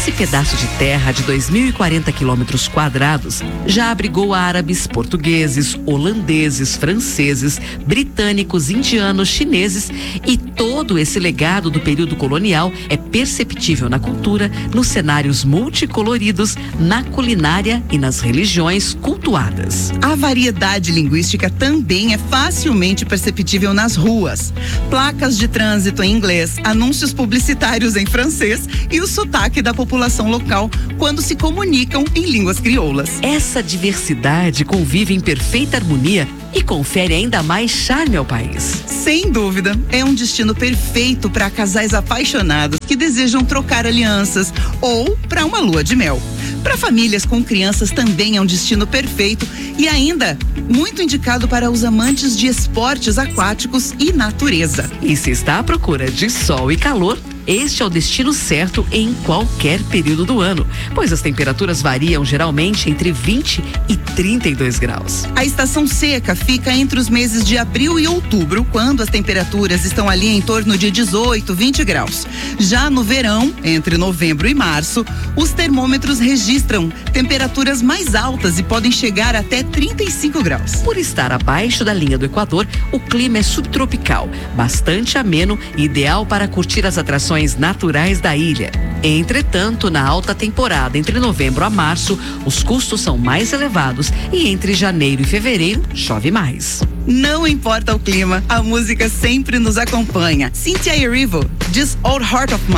Esse pedaço de terra de 2.040 quilômetros quadrados já abrigou árabes, portugueses, holandeses, franceses, britânicos, indianos, chineses, e todo esse legado do período colonial é perceptível na cultura, nos cenários multicoloridos, na culinária e nas religiões cultuadas. A variedade linguística também é facilmente perceptível nas ruas. Placas de trânsito em inglês, anúncios publicitários em francês e o sotaque da população local quando se comunicam em línguas crioulas. Essa diversidade convive em perfeita harmonia e confere ainda mais charme ao país. Sem dúvida, é um destino perfeito para casais apaixonados que desejam trocar alianças ou para uma lua de mel. Para famílias com crianças também é um destino perfeito e ainda muito indicado para os amantes de esportes aquáticos e natureza. E se está à procura de sol e calor, este é o destino certo em qualquer período do ano, pois as temperaturas variam geralmente entre 20 e 32 graus. A estação seca fica entre os meses de abril e outubro, quando as temperaturas estão ali em torno de 18, 20 graus. Já no verão, entre novembro e março, os termômetros registram temperaturas mais altas e podem chegar até 35 graus. Por estar abaixo da linha do Equador, o clima é subtropical, bastante ameno e ideal para curtir as atrações naturais da ilha. Entretanto, na alta temporada, entre novembro a março, os custos são mais elevados e entre janeiro e fevereiro chove mais. Não importa o clima, a música sempre nos acompanha. Cynthia Erivo, This Old Heart of Mine.